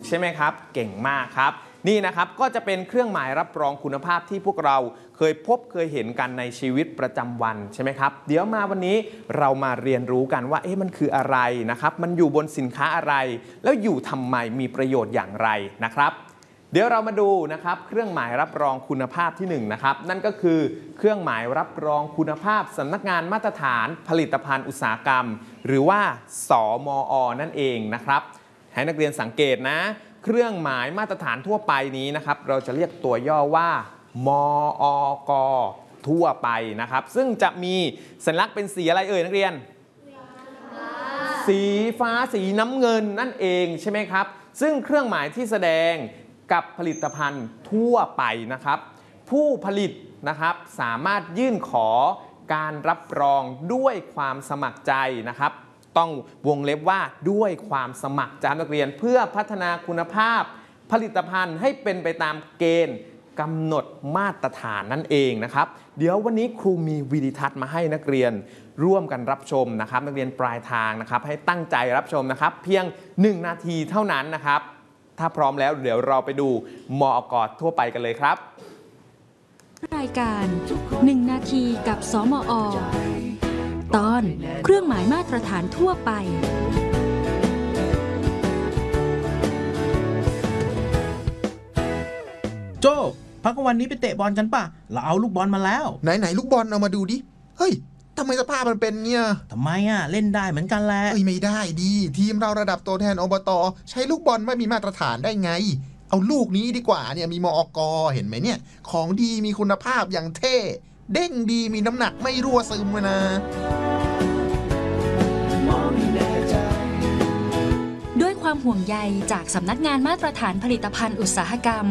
ใช่ไหมครับเก่งมากครับนี่นะครับก็จะเป็นเครื่องหมายรับรองคุณภาพที่พวกเราเคยพบเคยเห็นกันในชีวิตประจำวันใช่ไหมครับเดี๋ยวมาวันนี้เรามาเรียนรู้กันว่ามันคืออะไรนะครับมันอยู่บนสินค้าอะไรแล้วอยู่ทำไมมีประโยชน์อย่างไรนะครับเดี๋ยวเรามาดูนะครับเครื่องหมายรับรองคุณภาพที่1นะครับนั่นก็คือเครื่องหมายรับรองคุณภาพสำนักงานมาตรฐานผลิตภัณฑ์อุตสาหกรรมหรือว่าสมอ.นั่นเองนะครับให้นักเรียนสังเกตนะเครื่องหมายมาตรฐานทั่วไปนี้นะครับเราจะเรียกตัวย่อว่ามอก.ทั่วไปนะครับซึ่งจะมีสัญลักษณ์เป็นสีอะไรเอ่ยนักเรียนสีฟ้าสีน้ำเงินนั่นเองใช่ไหมครับซึ่งเครื่องหมายที่แสดงกับผลิตภัณฑ์ทั่วไปนะครับผู้ผลิตนะครับสามารถยื่นขอการรับรองด้วยความสมัครใจนะครับต้องวงเล็บว่าด้วยความสมัครใจนักเรียนเพื่อพัฒนาคุณภาพผลิตภัณฑ์ให้เป็นไปตามเกณฑ์กำหนดมาตรฐานนั่นเองนะครับเดี๋ยววันนี้ครูมีวิดีทัศน์มาให้นักเรียนร่วมกันรับชมนะครับนักเรียนปลายทางนะครับให้ตั้งใจรับชมนะครับเพียง1นาทีเท่านั้นนะครับถ้าพร้อมแล้วเดี๋ยวเราไปดูมอก.ทั่วไปกันเลยครับรายการ1นาทีกับสมอ.ตอนเครื่องหมายมาตรฐานทั่วไปโจ้พักวันนี้ไปเตะบอลกันป่ะเราเอาลูกบอลมาแล้วไหนลูกบอลเอามาดูดิเฮ้ยทำไมสภาพมันเป็นเนี่ยทำไมเล่นได้เหมือนกันแหละไม่ได้ดีทีมเราระดับตัวแทนอบต.ใช้ลูกบอลไม่มีมาตรฐานได้ไงเอาลูกนี้ดีกว่าเนี่ยมีมอก.เห็นไหมเนี่ยของดีมีคุณภาพอย่างเท่เด้งดีมีน้ำหนักไม่รั่วซึมเลยนะด้วยความห่วงใยจากสำนักงานมาตรฐานผลิตภัณฑ์อุตสาหกรรม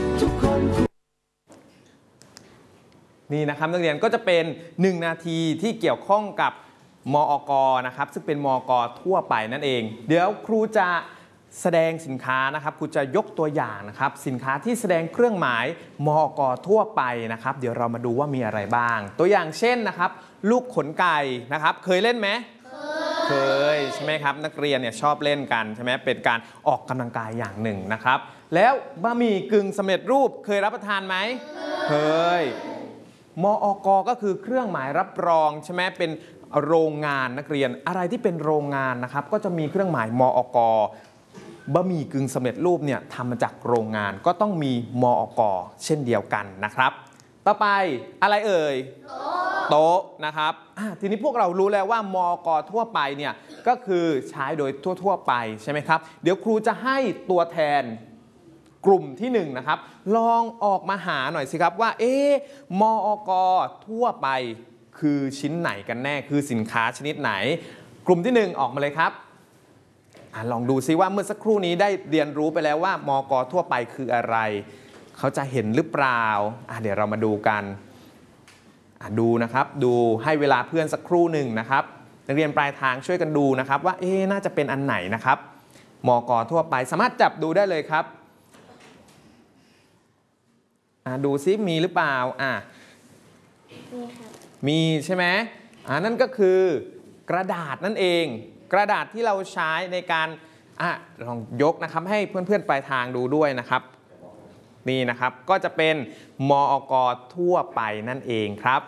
นี่นะครับนักเรียนก็จะเป็น1นาทีที่เกี่ยวข้องกับมอก.นะครับซึ่งเป็นมอก.ทั่วไปนั่นเองเดี๋ยวครูจะแสดงสินค้านะครับครูจะยกตัวอย่างนะครับสินค้าที่แสดงเครื่องหมายมอก.ทั่วไปนะครับเดี๋ยวเรามาดูว่ามีอะไรบ้างตัวอย่างเช่นนะครับลูกขนไก่นะครับเคยเล่นไหมเคยใช่ไหมครับนักเรียนเนี่ยชอบเล่นกันใช่ไหมเป็นการออกกำลังกายอย่างหนึ่งนะครับแล้วบะหมี่กึ่งสำเร็จรูปเคยรับประทานไหมเคยมอก.ก็คือเครื่องหมายรับรองใช่ไหมเป็นโรงงานนักเรียนอะไรที่เป็นโรงงานนะครับก็จะมีเครื่องหมายมอก.บะหมี่กึ่งสำเร็จรูปเนี่ยทำมาจากโรงงานก็ต้องมีมอก.เช่นเดียวกันนะครับต่อไปอะไรเอ่ยโต๊ะนะครับทีนี้พวกเรารู้แล้วว่ามอก.ทั่วไปเนี่ยก็คือใช้โดยทั่วไปใช่ไหมครับเดี๋ยวครูจะให้ตัวแทนกลุ่มที่1นะครับลองออกมาหาหน่อยสิครับว่ามอก.ทั่วไปคือชิ้นไหนกันแน่คือสินค้าชนิดไหนกลุ่มที่1ออกมาเลยครับลองดูซิว่าเมื่อสักครู่นี้ได้เรียนรู้ไปแล้วว่ามอก.ทั่วไปคืออะไรเขาจะเห็นหรือเปล่าเดี๋ยวเรามาดูกันดูนะครับดูให้เวลาเพื่อนสักครู่หนึ่งนะครับนักเรียนปลายทางช่วยกันดูนะครับว่าน่าจะเป็นอันไหนนะครับมอก.ทั่วไปสามารถจับดูได้เลยครับดูซิมีหรือเปล่ามีครับมีใช่ไหมนั่นก็คือกระดาษนั่นเองกระดาษที่เราใช้ในการลองยกนะครับให้เพื่อนๆปลายทางดูด้วยนะครับนี่นะครับก็จะเป็นมอก.ทั่วไปนั่นเองครับ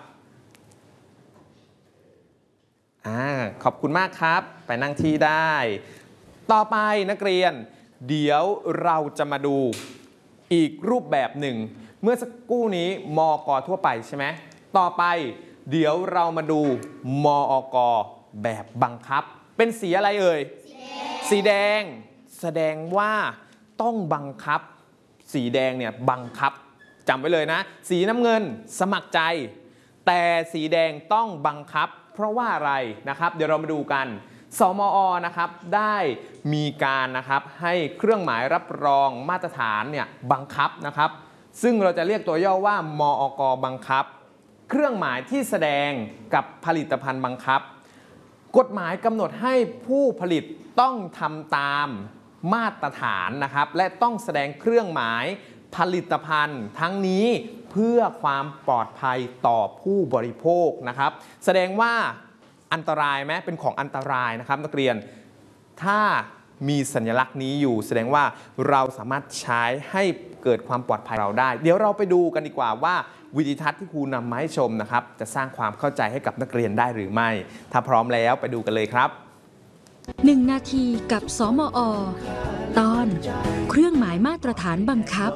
ขอบคุณมากครับไปนั่งที่ได้ต่อไปนักเรียนเดี๋ยวเราจะมาดูอีกรูปแบบหนึ่งเมื่อสักครู่นี้มอก.ทั่วไปใช่ไหมต่อไปเดี๋ยวเรามาดูมอก.แบบบังคับเป็นสีอะไรเอ่ยสีแดงแสดงว่าต้องบังคับสีแดงเนี่ยบังคับจำไว้เลยนะสีน้ำเงินสมัครใจแต่สีแดงต้องบังคับเพราะว่าอะไรนะครับเดี๋ยวเรามาดูกันสมอ.นะครับได้มีการนะครับให้เครื่องหมายรับรองมาตรฐานเนี่ยบังคับนะครับซึ่งเราจะเรียกตัวย่อว่ามอก.บังคับเครื่องหมายที่แสดงกับผลิตภัณฑ์บังคับกฎหมายกำหนดให้ผู้ผลิตต้องทำตามมาตรฐานนะครับและต้องแสดงเครื่องหมายผลิตภัณฑ์ทั้งนี้เพื่อความปลอดภัยต่อผู้บริโภคนะครับแสดงว่าอันตรายไหมเป็นของอันตรายนะครับนักเรียนถ้ามีสัญลักษณ์นี้อยู่แสดงว่าเราสามารถใช้ให้เกิดความปลอดภัยเราได้เดี๋ยวเราไปดูกันดีกว่าว่าวิดีทัศน์ที่ครูนำมาให้ชมนะครับจะสร้างความเข้าใจให้กับนักเรียนได้หรือไม่ถ้าพร้อมแล้วไปดูกันเลยครับ 1 นาทีกับสมอ ตอนเครื่องหมายมาตรฐานบังคับ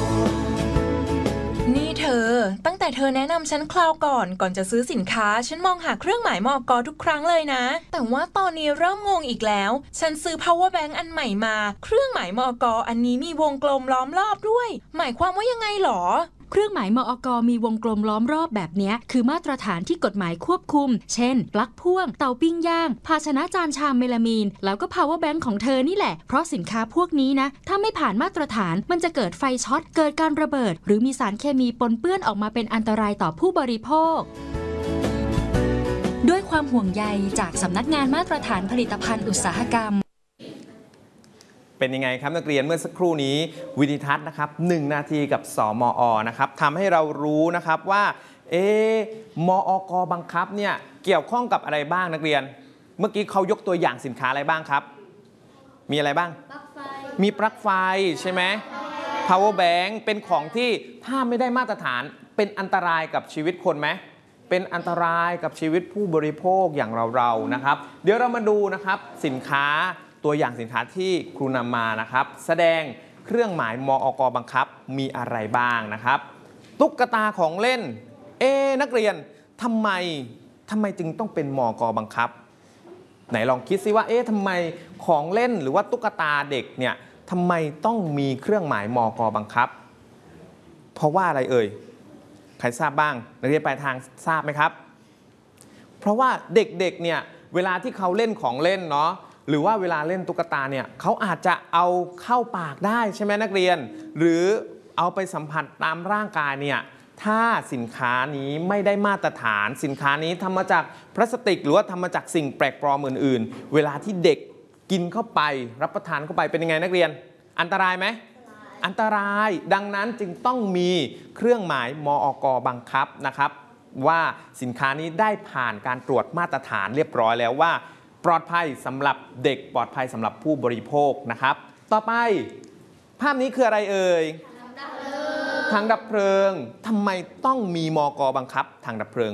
นี่เธอตั้งแต่เธอแนะนำฉันคราวก่อนจะซื้อสินค้าฉันมองหาเครื่องหมายมก.ทุกครั้งเลยนะแต่ว่าตอนนี้เริ่มงงอีกแล้วฉันซื้อ power bank อันใหม่มาเครื่องหมายมก.อันนี้มีวงกลมล้อมรอบด้วยหมายความว่ายังไงหรอเครื่องหมายมอก.มีวงกลมล้อมรอบแบบนี้คือมาตรฐานที่กฎหมายควบคุมเช่นปลั๊กพ่วงเตาปิ้งย่างภาชนะจานชามเมลามีนแล้วก็ power bank ของเธอนี่แหละเพราะสินค้าพวกนี้นะถ้าไม่ผ่านมาตรฐานมันจะเกิดไฟช็อตเกิดการระเบิดหรือมีสารเคมีปนเปื้อนออกมาเป็นอันตรายต่อผู้บริโภคด้วยความห่วงใยจากสำนักงานมาตรฐานผลิตภัณฑ์อุตสาหกรรมเป็นยังไงครับนักเรียนเมื่อสักครู่นี้วิดีทัศน์นะครับ1 นาทีกับสมอนะครับทำให้เรารู้นะครับว่ามอกบังคับเนี่ยเกี่ยวข้องกับอะไรบ้างนักเรียนเมื่อกี้เขายกตัวอย่างสินค้าอะไรบ้างครับมีอะไรบ้างปลั๊กไฟมีปลั๊กไฟใช่ไหม power bank เป็นของที่ถ้าไม่ได้มาตรฐานเป็นอันตรายกับชีวิตคนไหมเป็นอันตรายกับชีวิตผู้บริโภคอย่างเรานะครับเดี๋ยวเรามาดูนะครับสินค้าตัวอย่างสินค้าที่ครูนำมานะครับแสดงเครื่องหมายมอกบังคับมีอะไรบ้างนะครับตุ๊กตาของเล่นนักเรียนทำไมจึงต้องเป็นมอกบังคับไหนลองคิดซิว่าทำไมของเล่นหรือว่าตุ๊กตาเด็กเนี่ยทำไมต้องมีเครื่องหมายมอกบังคับเพราะว่าอะไรเอ่ยใครทราบบ้างนักเรียนปลายทางทราบไหมครับเพราะว่าเด็กๆเนี่ยเวลาที่เขาเล่นของเล่นเนาะหรือว่าเวลาเล่นตุ๊กตาเนี่ยเขาอาจจะเอาเข้าปากได้ใช่ไหมนักเรียนหรือเอาไปสัมผัสตามร่างกายเนี่ยถ้าสินค้านี้ไม่ได้มาตรฐานสินค้านี้ทำมาจากพลาสติกหรือว่าทำมาจากสิ่งแปลกปลอมอื่นๆเวลาที่เด็กกินเข้าไปรับประทานเข้าไปเป็นยังไงนักเรียนอันตรายไหมอันตรายดังนั้นจึงต้องมีเครื่องหมายมอกบังคับนะครับว่าสินค้านี้ได้ผ่านการตรวจมาตรฐานเรียบร้อยแล้วว่าปลอดภัยสำหรับเด็กปลอดภัยสำหรับผู้บริโภคนะครับต่อไปภาพนี้คืออะไรเอ่ยถังดับเพลิงทำไมต้องมีมก.บังคับถังดับเพลิง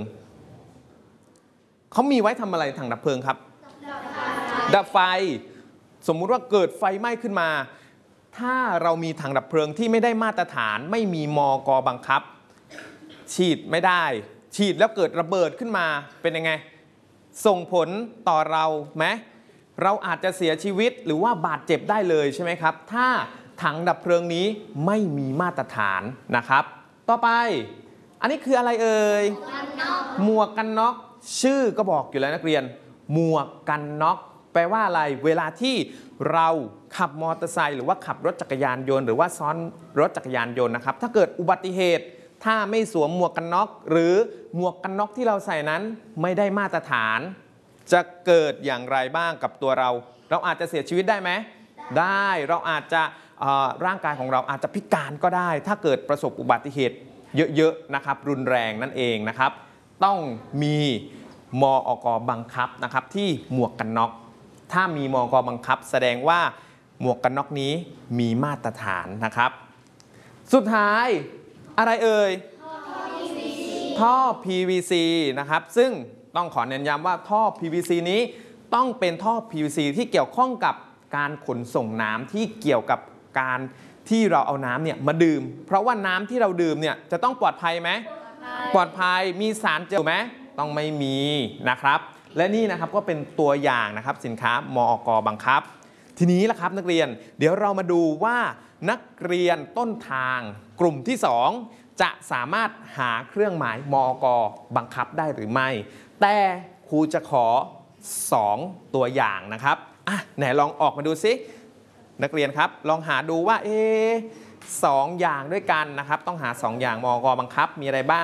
เขามีไว้ทำอะไรถังดับเพลิงครับดับไฟสมมุติว่าเกิดไฟไหม้ขึ้นมาถ้าเรามีถังดับเพลิงที่ไม่ได้มาตรฐานไม่มีมก.บังคับฉีดไม่ได้ฉีดแล้วเกิดระเบิดขึ้นมาเป็นยังไงส่งผลต่อเราไหมเราอาจจะเสียชีวิตหรือว่าบาดเจ็บได้เลยใช่ไหมครับถ้าถังดับเพลิงนี้ไม่มีมาตรฐานนะครับต่อไปอันนี้คืออะไรเอ่ยหมวกกันน็อกชื่อก็บอกอยู่แล้วนักเรียนหมวกกันน็อกแปลว่าอะไรเวลาที่เราขับมอเตอร์ไซค์หรือว่าขับรถจักรยานยนต์หรือว่าซ้อนรถจักรยานยนต์นะครับถ้าเกิดอุบัติเหตุถ้าไม่สวมหมวกกันน็อกหรือหมวกกันน็อกที่เราใส่นั้นไม่ได้มาตรฐานจะเกิดอย่างไรบ้างกับตัวเราอาจจะเสียชีวิตได้ไหมได้เราอาจจะร่างกายของเราอาจจะพิการก็ได้ถ้าเกิดประสบอุบัติเหตุเยอะๆนะครับรุนแรงนั่นเองนะครับต้องมีมอกบังคับนะครับที่หมวกกันน็อกถ้ามีมอกบังคับแสดงว่าหมวกกันน็อกนี้มีมาตรฐานนะครับสุดท้ายอะไรเอ่ยท่อ PVC นะครับซึ่งต้องขอเน้นย้ำว่าท่อ PVC นี้ต้องเป็นท่อ PVC ที่เกี่ยวข้องกับการขนส่งน้ำที่เกี่ยวกับการที่เราเอาน้ำเนี่ยมาดื่มเพราะว่าน้ำที่เราดื่มเนี่ยจะต้องปลอดภัยไหมปลอดภัยมีสารเจือไหมต้องไม่มีนะครับและนี่นะครับก็เป็นตัวอย่างนะครับสินค้ามอกบังคับทีนี้ล่ะครับนักเรียนเดี๋ยวเรามาดูว่านักเรียนต้นทางกลุ่มที่2จะสามารถหาเครื่องหมายมอกบังคับได้หรือไม่แต่ครูจะขอ2ตัวอย่างนะครับไหนลองออกมาดูซินักเรียนครับลองหาดูว่า2อย่างด้วยกันนะครับต้องหา2อย่างมอกบังคับมีอะไรบ้าง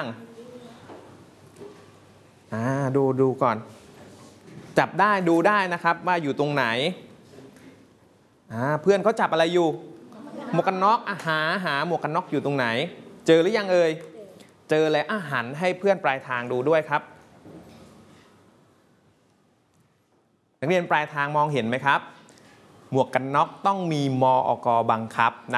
ดูก่อนจับได้ดูได้นะครับว่าอยู่ตรงไหนเพื่อนเขาจับอะไรอยู่หมวกกันน็อกหาหมวกกันน็อกอยู่ตรงไหนเจอหรือยังเอ่ยเจอแล้วหันให้เพื่อนปลายทางดูด้วยครับนักเรียนปลายทางมองเห็นไหมครับหมวกกันน็อกต้องมีมอกบังคับนะ